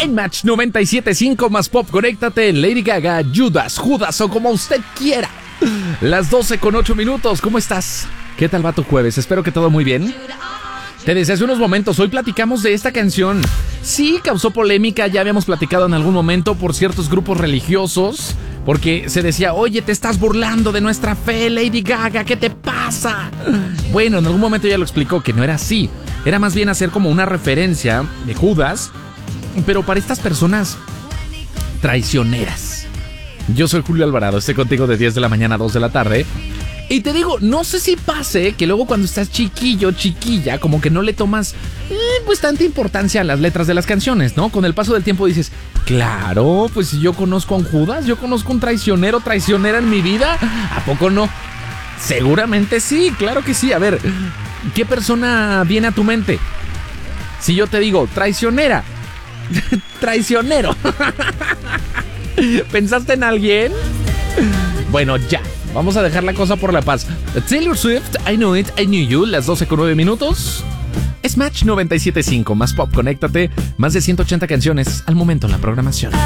En Match 97.5 más pop, conéctate. Lady Gaga, Judas o como usted quiera. Las 12:08. ¿Cómo estás? ¿Qué tal va tu jueves? Espero que todo muy bien. Te decía hace unos momentos, hoy platicamos de esta canción. Sí, causó polémica, ya habíamos platicado en algún momento por ciertos grupos religiosos, porque se decía, oye, te estás burlando de nuestra fe, Lady Gaga, ¿qué te pasa? Bueno, en algún momento ya lo explicó que no era así, era más bien hacer como una referencia de Judas, pero para estas personas traicioneras. Yo soy Julio Alvarado, estoy contigo de 10 de la mañana a 2 de la tarde. Y te digo, no sé si pase que luego cuando estás chiquillo, chiquilla, como que no le tomas pues tanta importancia a las letras de las canciones, ¿no? Con el paso del tiempo dices, claro, pues si yo conozco a un Judas, yo conozco a un traicionero, traicionera en mi vida, ¿a poco no? Seguramente sí, claro que sí. A ver, ¿qué persona viene a tu mente? Si yo te digo, traicionera, traicionero, ¿pensaste en alguien? Bueno, ya. Vamos a dejar la cosa por la paz. Taylor Swift, I Know It, I Knew You, las 12:09. Es Match 97.5, más pop, conéctate. Más de 180 canciones al momento en la programación.